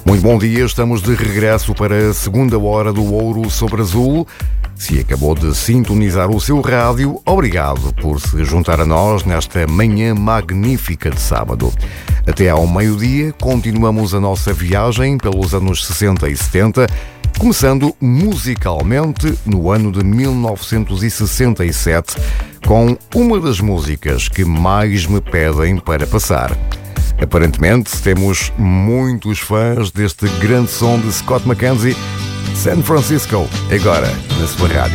Muito bom dia, estamos de regresso para a segunda hora do Ouro sobre Azul. Se acabou de sintonizar o seu rádio, obrigado por se juntar a nós nesta manhã magnífica de sábado. Até ao meio-dia, continuamos a nossa viagem pelos anos 60 e 70, começando musicalmente no ano de 1967, com uma das músicas que mais me pedem para passar. Aparentemente, temos muitos fãs deste grande som de Scott McKenzie, San Francisco, agora na sua rádio.